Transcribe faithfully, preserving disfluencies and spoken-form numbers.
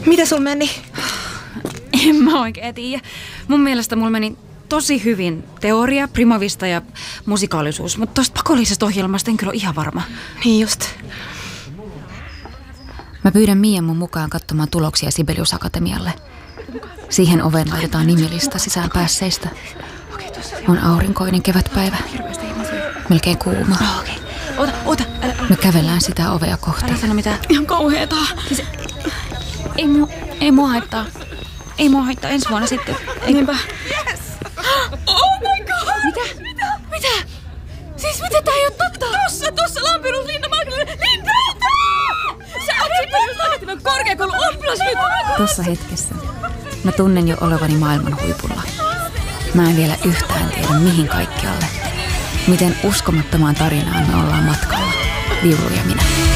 Mitä sul meni? En mä oikein tiedä. Mun mielestä mulla meni tosi hyvin teoria, primavista ja musikaalisuus, mutta tosta pakollisesta ohjelmasta en kyllä ole ihan varma. Niin just. Mä pyydän Mian mun mukaan katsomaan tuloksia Sibelius Akatemialle. Siihen oveen laitetaan nimilista sisään päässeistä. On aurinkoinen kevätpäivä. Melkein kuuma. Ota, ota. Me kävellään sitä ovea kohti. Älä sano mitään. Ihan kauheeta. Siis, ei, mua, ei mua haittaa. Ei mua haittaa ensi vuonna sitten. Ei. Niinpä. Yes! Oh my god! Mitä? Mitä? Mitä? Siis mitä tää ei oo totta? Tossa, tossa Lampirus Linda Magdalena. Linda! Sä oot Sibelius Akatemian korkeakoulun oppilas nyt! Tossa hetkessä mä tunnen jo olevani maailman huipulla. Mä en vielä yhtään tiedä mihin kaikkialle. Miten uskomattomaan tarinaan me ollaan matkalla. Viulu ja minä.